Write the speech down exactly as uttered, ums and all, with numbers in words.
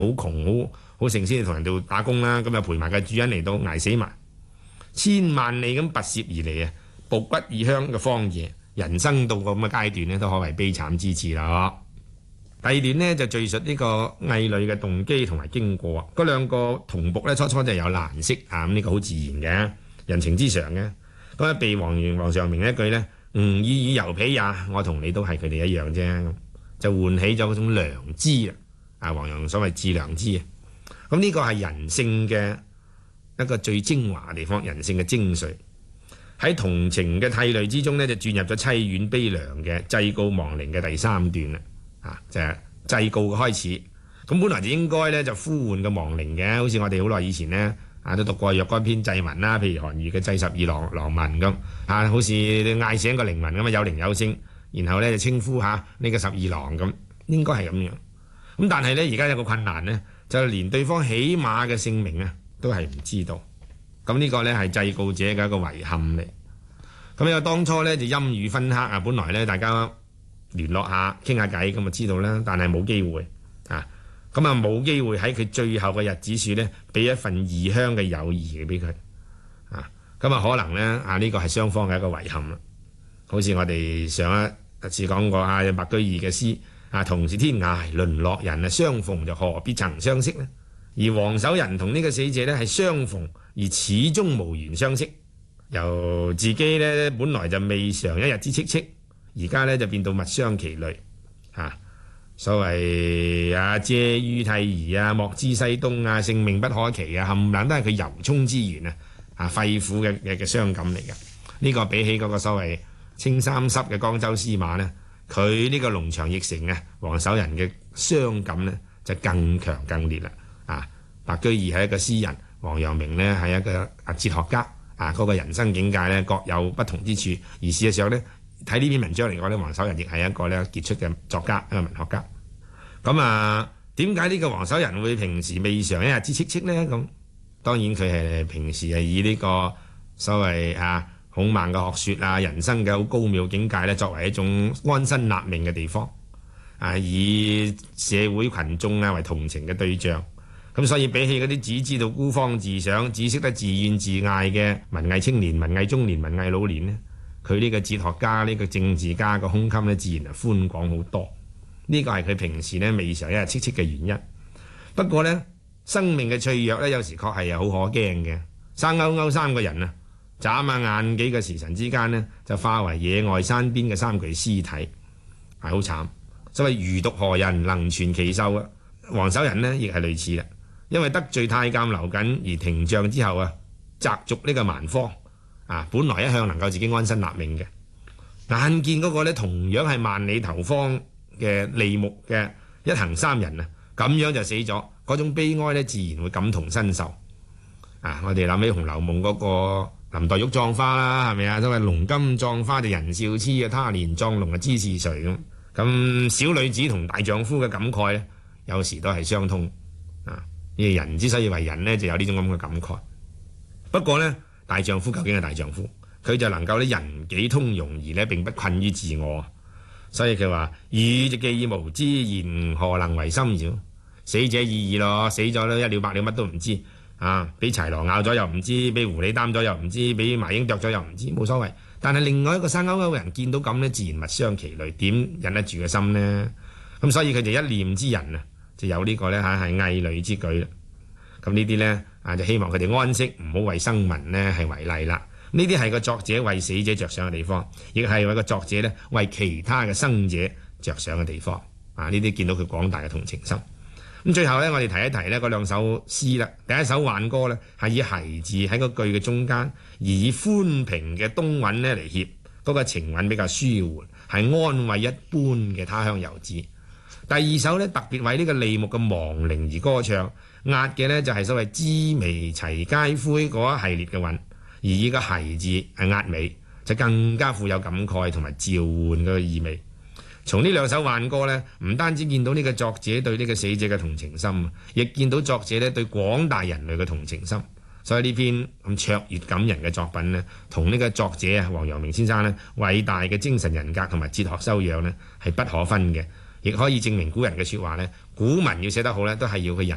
好窮好好盛先至同人哋打工啦，咁又陪埋個主人嚟到捱死埋，千萬里咁跋涉而嚟啊，步骨異鄉嘅荒野，人生到個咁嘅階段咧，都可謂悲慘之至啦。第二段呢，就敘述呢個偽女嘅動機同埋經過。嗰兩個同僕咧初初就有難色啊，咁、這、呢個好自然嘅，人情之常嘅。咁啊被王元皇上明一句呢，吾意與猶彼也，我同你都係佢哋一樣啫，就喚起咗嗰種良知啊！啊，王陽所謂致良知啊，咁、這、呢個係人性嘅一個最精華嘅地方，人性嘅精髓。喺同情嘅涕淚之中呢，就轉入咗凄婉悲涼嘅祭告亡靈嘅第三段啦。啊，就係、是、祭告嘅開始。咁本來就應該咧就呼喚個亡靈嘅，好似我哋好耐以前呢，啊都讀過若干篇祭文啦，譬如韓愈嘅祭十二郎郎文咁啊，好似你嗌醒個靈魂咁啊，有靈有聲，然後咧就稱呼下呢個十二郎咁，應該係咁樣。咁但係咧而家有個困難呢，就連對方起碼嘅姓名啊都係唔知道。咁呢個咧係祭告者嘅一個遺憾嚟。咁有當初咧就陰雨分黑啊，本來咧大家聯絡下傾下偈咁就知道啦，但係冇機會啊，咁啊冇機會喺佢最後嘅日子處呢，俾一份異鄉嘅友誼俾佢啊，咁啊可能呢，啊呢、這個係雙方嘅一個遺憾啦。好似我哋上一次講過啊，白居易嘅詩啊，同是天涯淪落人啊，相逢就何必曾相識呢？而王守仁同呢個死者呢，係相逢而始終無緣相識，由自己呢，本來就未嘗一日之戚戚。而家咧就變到物傷其類嚇，所謂啊借於涕兒啊，莫知西東啊，性命不可期啊，冚唪唥都係佢由衷之言啊，啊肺腑嘅嘅嘅傷感嚟嘅。呢、這個比起嗰個所謂青衫濕嘅江州司馬呢，佢呢個龍場驛丞啊，王守仁嘅傷感呢就更強更烈啦。啊，白居易係一個詩人，王陽明呢係一個啊哲學家啊，嗰、那個人生境界呢各有不同之處，而事實上呢。睇呢篇文章嚟講咧，王守仁亦係一個咧傑出嘅作家，一個文學家。咁啊，點解呢個王守仁會平時未嘗一日之戚戚呢？咁當然佢係平時係以呢個所謂啊孔孟嘅學說啊，人生嘅好高妙境界咧，作為一種安身立命嘅地方啊，以社會群眾啊為同情嘅對象。咁所以比起嗰啲只知道孤芳自賞、只識得自怨自艾嘅文藝青年、文藝中年、文藝老年呢，佢呢個哲學家、呢、呢個政治家個胸襟呢，自然係寬廣好多。呢個係佢平時呢未嘗一日戚戚嘅原因。不過呢，生命嘅脆弱呢，有時確係又好可驚嘅。生勾勾三個人啊，眨下眼幾個時辰之間呢，就化為野外山邊嘅三具屍體，係好慘。所謂餘毒何人能全其壽啊？王守仁呢，亦係類似啦，因為得罪太監劉瑾而停將之後啊，擲逐呢個蠻荒。啊！本來一向能夠自己安身立命嘅，眼見嗰個咧同樣係萬里投荒嘅利木嘅一行三人啊，咁樣就死咗，嗰種悲哀咧自然會感同身受。啊！我哋諗起《紅樓夢》嗰個林黛玉葬花啦，係咪啊？所謂龍金葬花就人笑痴啊，他年葬龍啊知是誰咁。咁小女子同大丈夫嘅感慨咧，有時都係相通啊！呢人之所以為人呢，就有呢種咁嘅感慨。不過呢。大丈夫究竟係大丈夫，佢就能夠咧人己通融而咧並不困於自我，所以佢話：汝既無知，言何能為心擾？死者已矣咯，死咗咧一了百了，乜都唔知啊！俾豺狼咬咗又唔知，俾狐狸擔咗又唔知，俾麻鷹啄咗又唔知，冇所謂。但係另外一個生勾勾嘅人見到咁呢，自然物傷其類，點忍得住個心呢？咁所以佢就一念之人啊，就有呢個咧嚇係偽女之舉啦。咁呢啲呢，啊，就希望佢哋安息，唔好為生民呢係為例啦。呢啲係個作者為死者着想嘅地方，亦係為個作者呢為其他嘅生者着想嘅地方。啊，呢啲見到佢廣大嘅同情心。咁最後呢，我哋提一提呢嗰兩首詩啦。第一首挽歌呢，係以諧字喺個句嘅中間，而以寬平嘅東韻呢嚟協，嗰、那個情韻比較舒緩，係安慰一般嘅他鄉遊子。第二首呢，特別為呢個利木嘅亡靈而歌唱。押嘅呢就係所謂枝微齊皆灰嗰一系列嘅韻，而以個諧字係押尾，就更加富有感慨同埋召喚嘅意味。從呢兩首挽歌呢，唔單止見到呢個作者對呢個死者嘅同情心，亦見到作者呢對廣大人類嘅同情心。所以呢篇咁卓越感人嘅作品呢，同呢個作者啊王陽明先生呢偉大嘅精神人格同埋哲學修養呢係不可分嘅，亦可以證明古人嘅説話呢，古文要寫得好呢，都係要佢人。